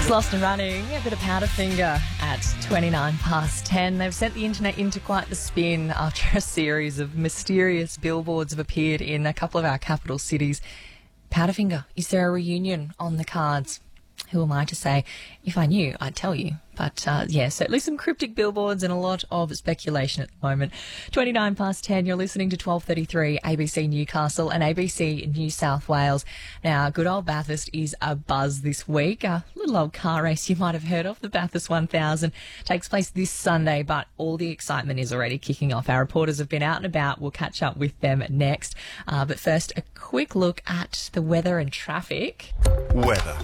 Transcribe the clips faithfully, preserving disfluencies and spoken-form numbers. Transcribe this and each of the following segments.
It's Lost and Running, a bit of Powderfinger at twenty-nine past ten. They've sent the internet into quite the spin after a series of mysterious billboards have appeared in a couple of our capital cities. Powderfinger, is there a reunion on the cards? Who am I to say? If I knew, I'd tell you. But, uh, yeah, certainly some cryptic billboards and a lot of speculation at the moment. twenty-nine past ten, you're listening to twelve thirty-three A B C Newcastle and A B C New South Wales. Now, good old Bathurst is a buzz this week. A little old car race you might have heard of, the Bathurst one thousand, takes place this Sunday, but all the excitement is already kicking off. Our reporters have been out and about. We'll catch up with them next. Uh, but first, a quick look at the weather and traffic. Weather.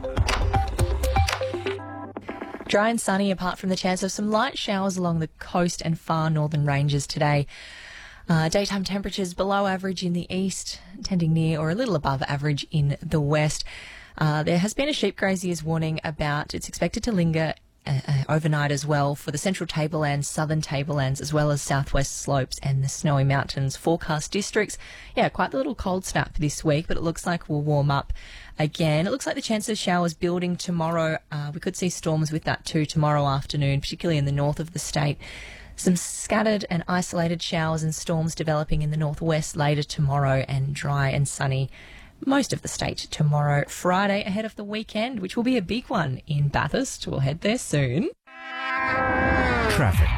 Dry and sunny apart from the chance of some light showers along the coast and far northern ranges today. Uh, daytime temperatures below average in the east, tending near or a little above average in the west. Uh, there has been a sheep grazier's warning about it's expected to linger Uh, uh, overnight as well for the central tablelands, southern tablelands, as well as southwest slopes and the Snowy Mountains forecast districts. Yeah, quite the little cold snap this week, but it looks like we'll warm up again. It looks like the chance of showers building tomorrow. Uh, we could see storms with that too tomorrow afternoon, particularly in the north of the state. Some scattered and isolated showers and storms developing in the northwest later tomorrow, and dry and sunny most of the state tomorrow. Friday ahead of the weekend, which will be a big one in Bathurst. We'll head there soon. Traffic.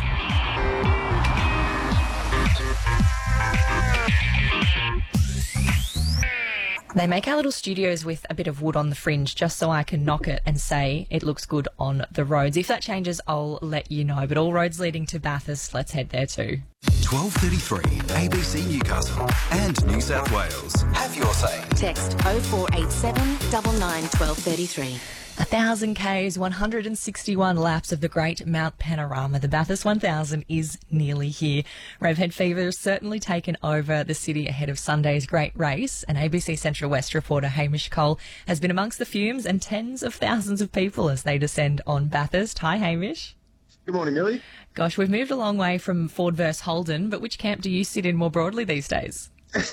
They make our little studios with a bit of wood on the fringe just so I can knock it and say it looks good on the roads. If that changes, I'll let you know. But all roads leading to Bathurst, let's head there too. twelve thirty-three A B C Newcastle and New South Wales. Have your say. Text oh four eight seven nine nine one two three three. A thousand Ks, one hundred sixty-one laps of the Great Mount Panorama. The Bathurst one thousand is nearly here. Revhead fever has certainly taken over the city ahead of Sunday's great race, and A B C Central West reporter Hamish Cole has been amongst the fumes and tens of thousands of people as they descend on Bathurst. Hi, Hamish. Good morning, Millie. Gosh, we've moved a long way from Ford versus Holden, but which camp do you sit in more broadly these days?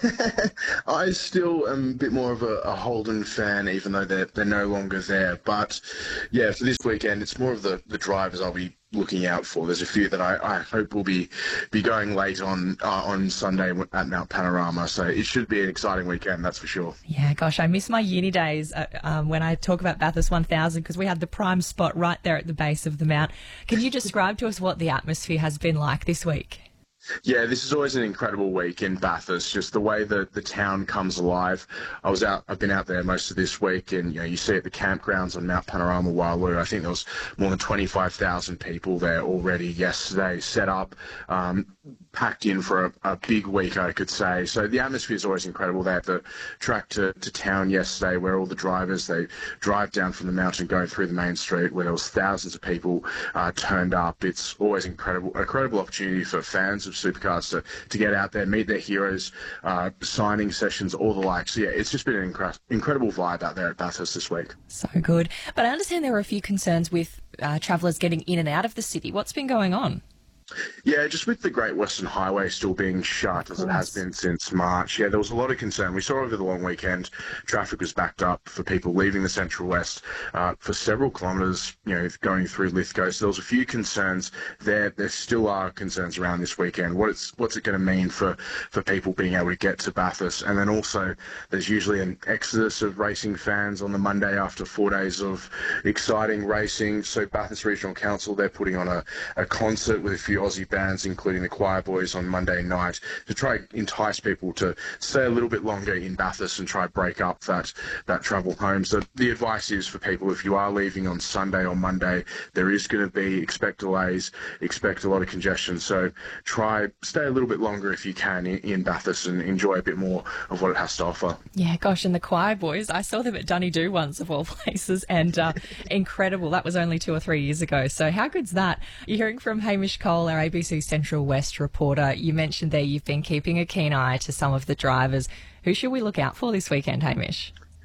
I still am a bit more of a, a Holden fan, even though they're, they're no longer there. But, yeah, for this weekend, it's more of the, the drivers I'll be looking out for. There's a few that I, I hope will be be going late on uh, on Sunday at Mount Panorama. So it should be an exciting weekend, that's for sure. Yeah, gosh, I miss my uni days uh, um, when I talk about Bathurst one thousand, because we had the prime spot right there at the base of the mount. Can you describe to us what the atmosphere has been like this week? Yeah, this is always an incredible week in Bathurst, just the way that the town comes alive. I was out, I've been out there most of this week, and you know, you see at the campgrounds on Mount Panorama, Waialoo, I think there was more than twenty-five thousand people there already yesterday, set up, um, packed in for a, a big week, I could say. So the atmosphere is always incredible. They had the track to, to town yesterday where all the drivers, they drive down from the mountain, go through the main street where there was thousands of people uh, turned up. It's always incredible, an incredible opportunity for fans of supercars to, to get out there, meet their heroes, uh, signing sessions, all the likes. So yeah, it's just been an incre- incredible vibe out there at Bathurst this week. So good. But I understand there were a few concerns with uh, travellers getting in and out of the city. What's been going on? Yeah, just with the Great Western Highway still being shut, as it has been since March, yeah, there was a lot of concern. We saw over the long weekend, traffic was backed up for people leaving the Central West uh, for several kilometres, you know, going through Lithgow. So there was a few concerns there. There still are concerns around this weekend. What it's, what's it going to mean for, for people being able to get to Bathurst? And then also, there's usually an exodus of racing fans on the Monday after four days of exciting racing. So Bathurst Regional Council, they're putting on a, a concert with a few Aussie bands, including the Choir Boys, on Monday night to try to entice people to stay a little bit longer in Bathurst and try to break up that, that travel home. So the advice is for people, if you are leaving on Sunday or Monday, there is going to be, expect delays, expect a lot of congestion. So try, stay a little bit longer if you can in, in Bathurst and enjoy a bit more of what it has to offer. Yeah, gosh, and the Choir Boys, I saw them at Dunedoo once, of all places, and uh, incredible. That was only two or three years ago. So how good's that? You're hearing from Hamish Cole, our A B C Central West reporter. You mentioned there you've been keeping a keen eye to some of the drivers. Who should we look out for this weekend, Hamish?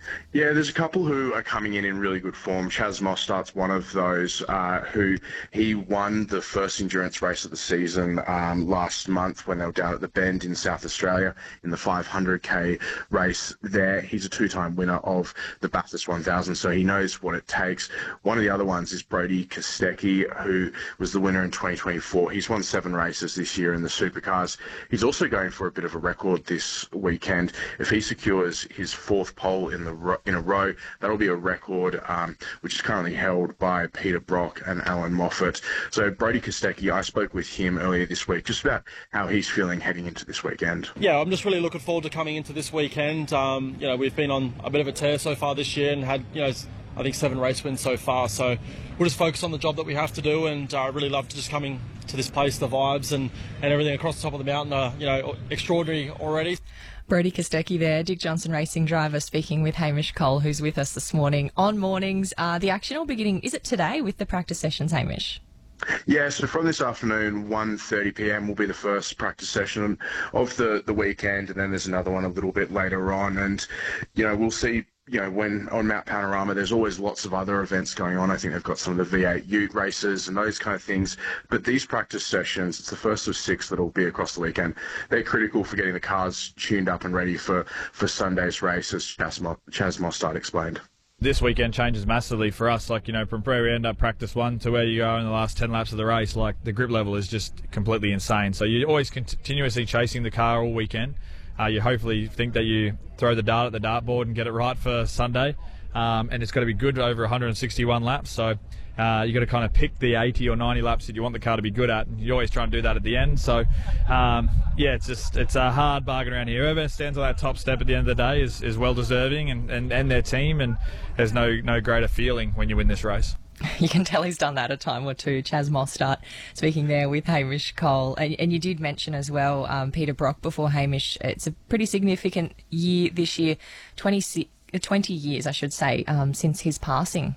Yeah, there's a couple who are coming in in really good form. Chaz Mostard's one of those uh, who he won the first endurance race of the season um, last month when they were down at the Bend in South Australia in the five hundred K race there. He's a two-time winner of the Bathurst one thousand, so he knows what it takes. One of the other ones is Brody Kostecki, who was the winner in twenty twenty-four. He's won seven races this year in the supercars. He's also going for a bit of a record this weekend. If he secures his fourth pole in the in a row, that'll be a record um, which is currently held by Peter Brock and Alan Moffat. So Brody Kostecki, I spoke with him earlier this week just about how he's feeling heading into this weekend. Yeah, I'm just really looking forward to coming into this weekend. Um, you know, we've been on a bit of a tear so far this year and had, you know, I think seven race wins so far. So we'll just focus on the job that we have to do, and I uh, really love to just coming to this place. The vibes and, and everything across the top of the mountain are, you know, extraordinary already. Brody Kostecki there, Dick Johnson racing driver, speaking with Hamish Cole, who's with us this morning on Mornings. Uh, the action will be beginning, is it today, with the practice sessions, Hamish? Yeah, so from this afternoon, one thirty p m will be the first practice session of the, the weekend, and then there's another one a little bit later on. And, you know, we'll see, you know, when on Mount Panorama, there's always lots of other events going on. I think they've got some of the V eight Ute races and those kind of things. But these practice sessions, it's the first of six that will be across the weekend. They're critical for getting the cars tuned up and ready for, for Sunday's race, as Chaz, Mo- Chaz Mostard explained. This weekend changes massively for us. Like, you know, from Prairie End up practice one to where you go in the last ten laps of the race, like the grip level is just completely insane. So you're always continuously chasing the car all weekend. Uh, you hopefully think that you throw the dart at the dartboard and get it right for Sunday. Um, and it's got to be good over one hundred sixty-one laps. So uh, you got to kind of pick the eighty or ninety laps that you want the car to be good at. And you always try and do that at the end. So um, yeah, it's just it's a hard bargain around here. Whoever stands on that top step at the end of the day is, is well deserving, and, and, and their team. And there's no no greater feeling when you win this race. You can tell he's done that a time or two. Chaz Mostard speaking there with Hamish Cole. And, and you did mention as well um, Peter Brock before Hamish. It's a pretty significant year this year, twenty, twenty years, I should say, um, since his passing.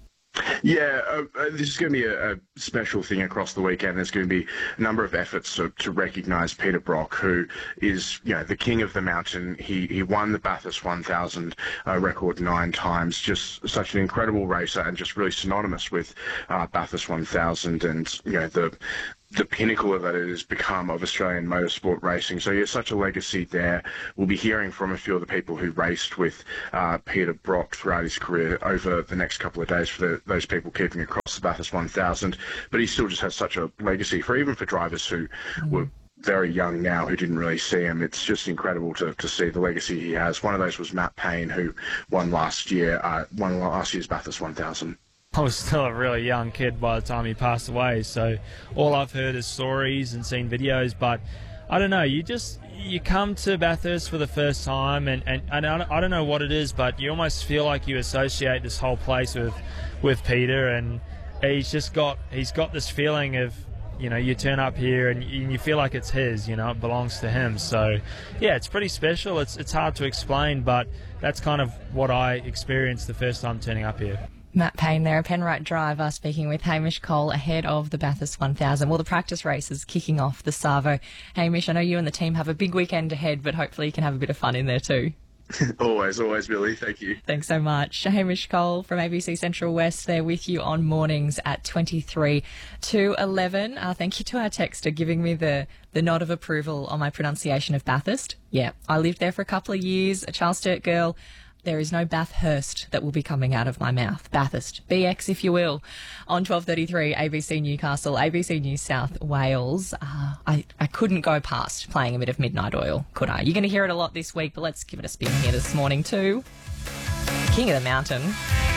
Yeah, uh, uh, this is going to be a, a special thing across the weekend. There's going to be a number of efforts to, to recognise Peter Brock, who is, you know, the king of the mountain. He he won the Bathurst one thousand uh, record nine times. Just such an incredible racer, and just really synonymous with uh, Bathurst one thousand, and you know the. the pinnacle that it has become of Australian motorsport racing. So, yeah, such a legacy there. We'll be hearing from a few of the people who raced with uh, Peter Brock throughout his career over the next couple of days for the, those people keeping across the Bathurst one thousand. But he still just has such a legacy, for even for drivers who mm-hmm. were very young now who didn't really see him. It's just incredible to, to see the legacy he has. One of those was Matt Payne, who won last year, uh, won last year's Bathurst one thousand. I was still a really young kid by the time he passed away, so all I've heard is stories and seen videos, but I don't know, you just, you come to Bathurst for the first time, and, and, and I, don't, I don't know what it is, but you almost feel like you associate this whole place with, with Peter, and he's just got, he's got this feeling of, you know, you turn up here and you, and you feel like it's his, you know, it belongs to him. So, yeah, it's pretty special. It's, it's hard to explain, but that's kind of what I experienced the first time turning up here. Matt Payne there, a Penrite driver, speaking with Hamish Cole ahead of the Bathurst one thousand. Well, the practice race is kicking off the Savo. Hamish, I know you and the team have a big weekend ahead, but hopefully you can have a bit of fun in there too. always, always, Billy. Thank you. Thanks so much. Hamish Cole from A B C Central West there with you on Mornings at twenty-three to eleven. Uh, thank you to our texter giving me the, the nod of approval on my pronunciation of Bathurst. Yeah, I lived there for a couple of years, a Charles Sturt girl. There is no Bathurst that will be coming out of my mouth. Bathurst. B X, if you will. On twelve thirty-three, A B C Newcastle, A B C New South Wales. Uh, I, I couldn't go past playing a bit of Midnight Oil, could I? You're going to hear it a lot this week, but let's give it a spin here this morning too. King of the Mountain.